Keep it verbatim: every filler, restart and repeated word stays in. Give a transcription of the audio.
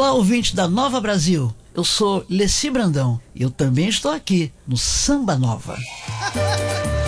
Olá, ouvinte da Nova Brasil. Eu sou Leci Brandão e eu também estou aqui no Samba Nova.